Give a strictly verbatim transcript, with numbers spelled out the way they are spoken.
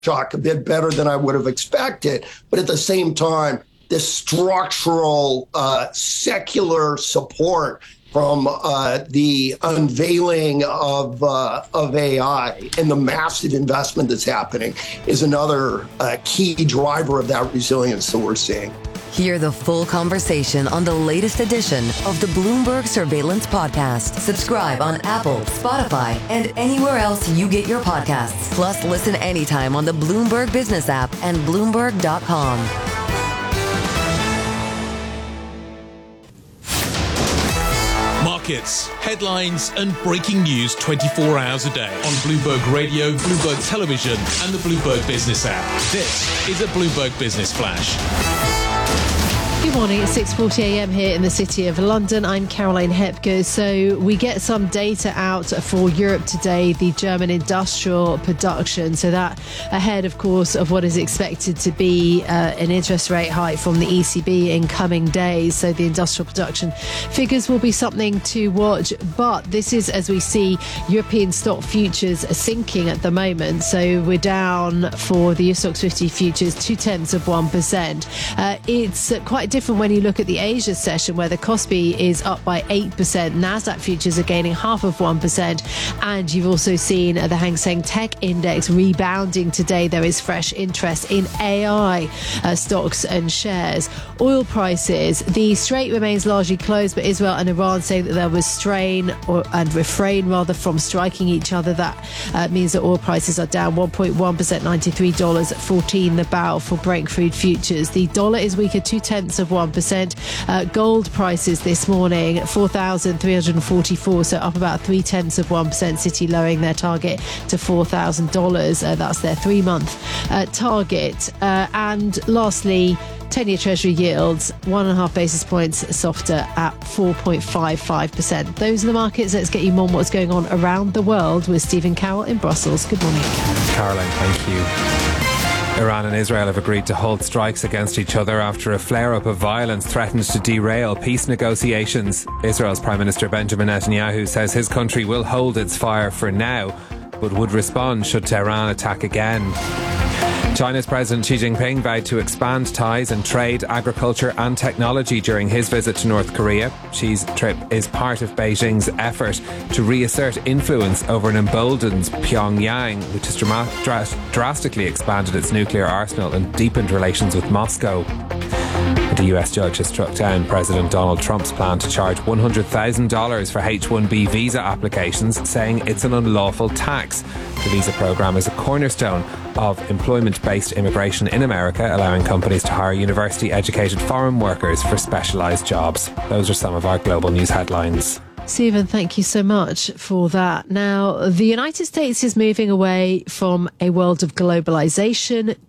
shock a bit better than I would have expected. But at the same time, this structural uh, secular support from uh, the unveiling of uh, of A I and the massive investment that's happening is another uh, key driver of that resilience that we're seeing. Hear the full conversation on the latest edition of the Bloomberg Surveillance Podcast. Subscribe on Apple, Spotify, and anywhere else you get your podcasts. Plus, listen anytime on the Bloomberg Business app and Bloomberg dot com. Markets, headlines, and breaking news twenty-four hours a day on Bloomberg Radio, Bloomberg Television, and the Bloomberg Business app. This is a Bloomberg Business Flash. Good morning, it's six forty a m here in the city of London. I'm Caroline Hepker. So we get some data out for Europe today, the German industrial production. So that ahead, of course, of what is expected to be uh, an interest rate hike from the E C B in coming days. So the industrial production figures will be something to watch. But this is, as we see, European stock futures are sinking at the moment. So we're down for the Stoxx fifty futures, two tenths of one percent. Uh, it's quite different when you look at the Asia session, where the Kospi is up by eight percent. Nasdaq futures are gaining half of one percent. And you've also seen the Hang Seng Tech Index rebounding today. There is fresh interest in A I uh, stocks and shares. Oil prices, the Strait remains largely closed, but Israel and Iran say that there was strain or and refrain rather from striking each other. That uh, means that oil prices are down one point one percent, ninety-three dollars fourteen the barrel for Brent crude futures. The dollar is weaker, two tenths of one percent. Uh, gold prices this morning, four thousand three hundred forty-four, so up about three tenths of one percent. City lowering their target to four thousand dollars. Uh, that's their three-month uh, target. Uh, and lastly, ten-year Treasury yields, one and a half basis points softer at four point five five percent. Those are the markets. Let's get you more on what's going on around the world with Stephen Carroll in Brussels. Good morning. Caroline, thank you. Iran and Israel have agreed to halt strikes against each other after a flare-up of violence threatens to derail peace negotiations. Israel's Prime Minister Benjamin Netanyahu says his country will hold its fire for now, but would respond should Tehran attack again. China's President Xi Jinping vowed to expand ties in trade, agriculture and technology during his visit to North Korea. Xi's trip is part of Beijing's effort to reassert influence over an emboldened Pyongyang, which has dra- dra- drastically expanded its nuclear arsenal and deepened relations with Moscow. The U S judge has struck down President Donald Trump's plan to charge one hundred thousand dollars for H one B visa applications, saying it's an unlawful tax. The visa program is a cornerstone of employment-based immigration in America, allowing companies to hire university-educated foreign workers for specialised jobs. Those are some of our global news headlines. Stephen, thank you so much for that. Now, the United States is moving away from a world of globalization